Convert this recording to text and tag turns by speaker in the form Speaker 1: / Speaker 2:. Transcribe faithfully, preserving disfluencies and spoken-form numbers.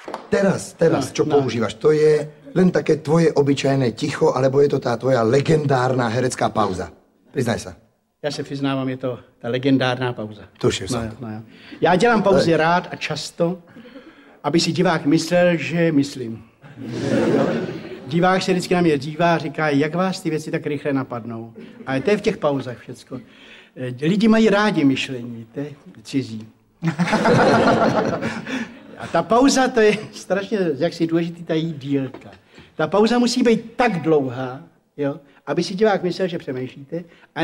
Speaker 1: Teraz, teraz,
Speaker 2: no,
Speaker 1: čo
Speaker 2: no.
Speaker 1: používaš, to je len také tvoje obyčajné ticho, alebo je to tá tvoja legendárna herecká pauza? Priznaj sa.
Speaker 2: Já se přiznávám, je to ta legendárná pauza.
Speaker 1: Tuším
Speaker 2: no,
Speaker 1: jsem.
Speaker 2: No, no. Já dělám pauzy Ale... rád a často, aby si divák myslel, že myslím. Divák se vždycky na mě dívá a říká, jak vás ty věci tak rychle napadnou. A to je v těch pauzách všecko. Lidi mají rádi myšlení, to je cizí. A ta pauza, to je strašně, jak si důležitý, ta její dílka. Ta pauza musí být tak dlouhá, jo, aby si divák myslel, že přemýšlíte, a